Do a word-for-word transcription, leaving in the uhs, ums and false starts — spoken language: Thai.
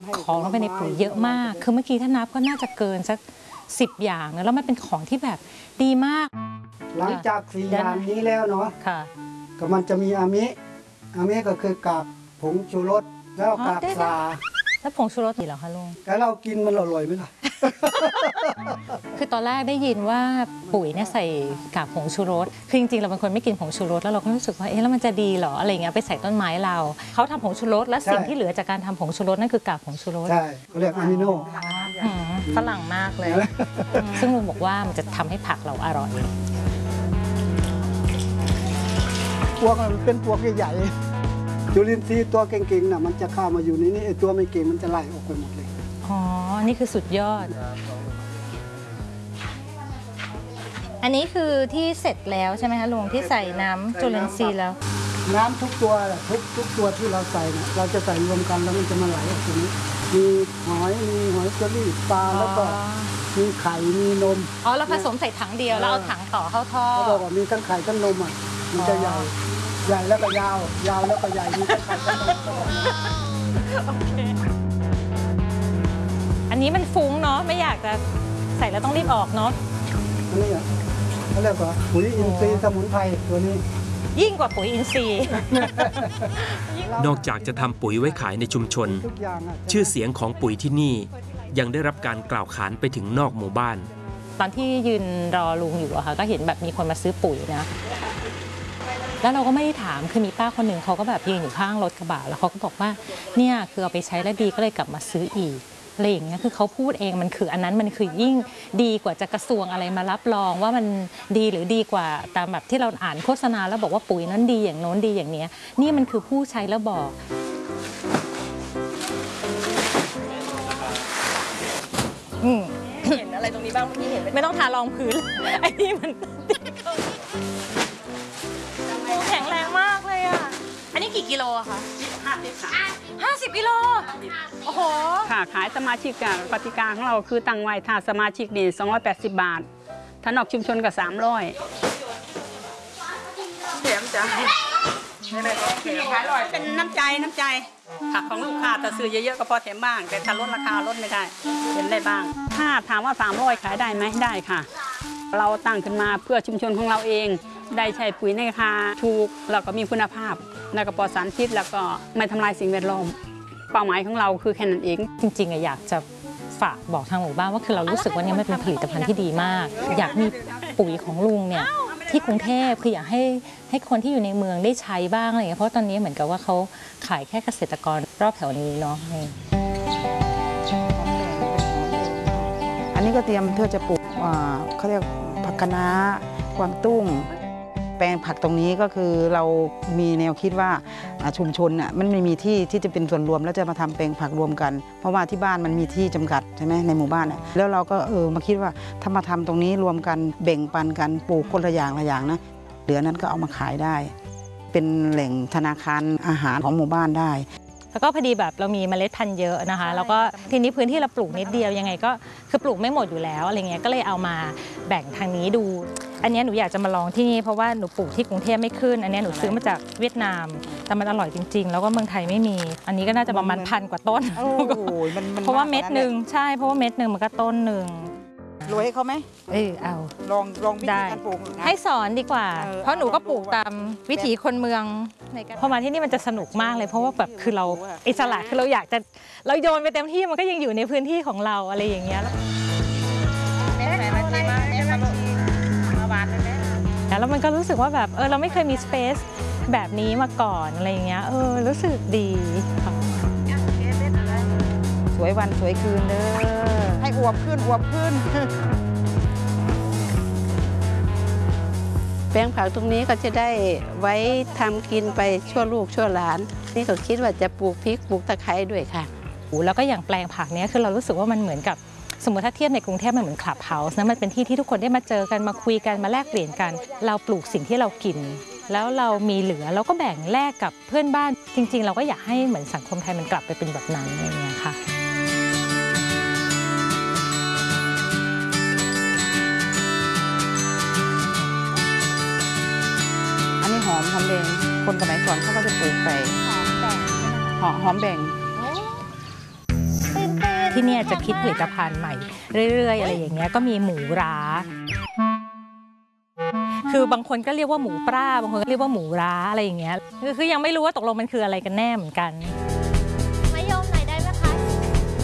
ของลงไปในปุ๋ยเยอะมากคือเมื่อกี้ถ้านับก็น่าจะเกินสักสิบอย่างนะแล้วมันเป็นของที่แบบดีมากหลังจากสี่อย่างนี้แล้วเนาะค่ะก็มันจะมีอามิอามิก็คือกากผงชูรสแล้วกากสาแล้วผงชูรสดีเหรอคะลุงแต่เรากินมันอร่อยไหมล่ะคือตอนแรกได้ยินว่าปุ๋ยเนี่ยใส่กากผงชูรสคือจริงๆเราเป็นคนไม่กินผงชูรสแล้วเราก็รู้สึกว่าเอ๊ะแล้วมันจะดีเหรออะไรเงี้ยไปใส่ต้นไม้เราเขาทำผงชูรสและสิ่งที่เหลือจากการทำผงชูรสนั่นคือกากผงชูรสใช่เขาเรียกอะมิโนฝรั่งมากเลยซึ่งลุงบอกว่ามันจะทำให้ผักเราอร่อยพวกมันเป็นพวกใหญ่ๆจุลินทรีย์ตัวเก่งๆน่ะมันจะเข้ามาอยู่ในนี้ไอ้ตัวไม่เก่งมันจะไล่ออกไปหมดเลยอ๋อนี่คือสุดยอดอันนี้คือที่เสร็จแล้วใช่ไหมคะลุงที่ใส่น้ำจุลินทรีย์แล้วน้ำทุกตัวทุกทุกตัวที่เราใส่นะเราจะใส่รวมกันแล้วมันจะมาไหลออกตรงนี้มีหอยมีหอยเชอรี่ปลาแล้วก็มีไข่มีนมอ๋อเราผสมใส่ถังเดียวแล้วเอาถังต่อเข้าท่อเขาบอกว่ามีทั้งไข่ทั้งนมอ่ะมันจะใหญ่ใหญ่แล้วก็ยาวยาวแล้วก็ใหญ่มีทั้งไข่ทั้งนมโอเคอันนี้มันฟุ้งเนาะไม่อยากจะใส่แล้วต้องรีบออกเนาะอันนี้อ่ะเขาเรียกว่าปุ๋ยอินทรีย์สมุนไพรตัวนี้ยิ่งกว่าปุ๋ยอินทรีย์นอกจากจะทำปุ๋ยไว้ขายในชุมชนชื่อเสียงของปุ๋ยที่นี่ยังได้รับการกล่าวขานไปถึงนอกหมู่บ้านตอนที่ยืนรอลุงอยู่อะค่ะก็เห็นแบบมีคนมาซื้อปุ๋ยนะแล้วเราก็ไม่ได้ถามคือมีป้าคนหนึ่งเขาก็แบบยืนอยู่ข้างรถกระบะแล้วเขาก็บอกว่าเนี่ยคือเอาไปใช้แล้วดีก็เลยกลับมาซื้ออีกอะไรอย่างเงี้ยคือเขาพูดเองมันคืออันนั้นมันคือยิ่งดีกว่าจะกระทรวงอะไรมารับรองว่ามันดีหรือดีกว่าตามแบบที่เราอ่านโฆษณาแล้วบอกว่าปุ๋ยนั้นดีอย่างโน้นดีอย่างเนี้ยนี่มันคือผู้ใช้แล้วบอกอืมเห็นอะไรตรงนี้บ้างที่เห็นไม่ต้องทารองพื้นไอ้นี่มันแข็งแรงมากเลยอ่ะอันนี้กี่กิโลอะคะห้าสิบค่ะห้าสิบกิโลโอ้โหค่ะขายสมาชิกกับปฏิกาของเราคือตั้งไว้ถ้าสมาชิกนี่สองร้อยแปดสิบบาทถ้านอกชุมชนก็สามร้อยแถมจ้ะเป็นน้ำใจน้ำใจผักของลูกค้าแต่ซื้อเยอะๆก็พอแถมบ้างแต่ถ้าลดราคาลดไม่ได้เป็นได้บ้างถ้าถามว่าสามร้อยขายได้ไหมได้ค่ะเราตั้งขึ้นมาเพื่อชุมชนของเราเองได้ใช้ปุ๋ยในราคาถูกแล้วก็มีคุณภาพแล้วก็ปลอดสารพิษแล้วก็ไม่ทำลายสิ่งแวดล้อมเป้าหมายของเราคือแค่นั้นเองจริงๆอยากจะฝากบอกทางหมู่บ้านว่าคือเรารู้สึกว่านี่มันเป็นผลิตภัณฑ์ที่ดีมากอยากมีปุ๋ยของลุงเนี่ยที่กรุงเทพคืออยากให้ให้คนที่อยู่ในเมืองได้ใช้บ้างอะไรอย่างเงี้ยเพราะตอนนี้เหมือนกับว่าเขาขายแค่เกษตรกรรอบแถวนี้เนาะอันนี้ก็เตรียมเพื่อจะปลูกเขาเรียกผักคะน้ากวางตุ้งแปลงผักตรงนี้ก็คือเรามีแนวคิดว่าชุมชนน่ะมันไม่มีที่ที่จะเป็นส่วนรวมแล้วจะมาทำแปลงผักรวมกันเพราะว่าที่บ้านมันมีที่จำกัดใช่ไหมในหมู่บ้านน่ะแล้วเราก็เออมาคิดว่าถ้ามาทำตรงนี้รวมกันแบ่งปันกันปลูกคนละอย่างละอย่างนะเหลือนั้นก็เอามาขายได้เป็นแหล่งธนาคารอาหารของหมู่บ้านได้แล้วก็พอดีแบบเรามีเมล็ดพันธุ์เยอะนะคะแล้วก็ทีนี้พื้นที่เราปลูกนิดเดียวยังไงก็คือปลูกไม่หมดอยู่แล้วอะไรเงี้ยก็เลยเอามาแบ่งทางนี้ดูอันนี้หนูอยากจะมาลองที่นี่เพราะว่าหนูปลูกที่กรุงเทพไม่ขึ้นอันนี้หนูซื้อมาจากเวียดนามแต่มันอร่อยจริงๆแล้วก็เมืองไทยไม่มีอันนี้ก็น่าจะประมาณพันกว่าต้นเพราะว่าเม็ดหนึ่งใช่เพราะว่าเม็ดหนึ่งมันก็ต้นหนึ่งรวยให้เขาไหมเออเอาลองลองวิธีการปลูกให้สอนดีกว่าเพราะหนูก็ปลูกตามวิถีคนเมืองพอมาที่นี่มันจะสนุกมากเลยเพราะว่าแบบคือเราอิสระคือเราอยากจะเราโยนไปเต็มที่มันก็ยังอยู่ในพื้นที่ของเราอะไรอย่างเงี้ยแล้วมันก็รู้สึกว่าแบบเออเราไม่เคยมีสเปซแบบนี้มาก่อนอะไรอย่างเงี้ยเออรู้สึกดีสวยวันสวยคืนเด้อให้อวบขึ้นอวบขึ้นแปลงผักตรงนี้ก็จะได้ไว้ทำกินไปชั่วลูกชั่วหลานนี่ก็คิดว่าจะปลูกพริกปลูกตะไคร้ด้วยค่ะแล้วก็อย่างแปลงผักเนี้ยคือเรารู้สึกว่ามันเหมือนกับสมมติถ้าเทียบในกรุงเทพมันเหมือนคลับเฮาส์นะมันเป็นที่ที่ทุกคนได้มาเจอกันมาคุยกันมาแลกเปลี่ยนกันเราปลูกสิ่งที่เรากินแล้วเรามีเหลือเราก็แบ่งแลกกับเพื่อนบ้านจริงๆเราก็อยากให้เหมือนสังคมไทยมันกลับไปเป็นแบบนั้นอะไรเงี้ยค่ะหอมหอมแดงคนสมัยก่อนเขาก็จะปลูกไปหอมแบ่งหอมแบ่งที่เนี่ยจะคิดผลิตภัณฑ์ใหม่เรื่อยๆอะไรอย่างเงี้ยก็มีหมูร้าคือบางคนก็เรียกว่าหมูปลาบางคนก็เรียกว่าหมูร้าอะไรอย่างเงี้ยคือยังไม่รู้ว่าตกลงมันคืออะไรกันแน่เหมือนกัน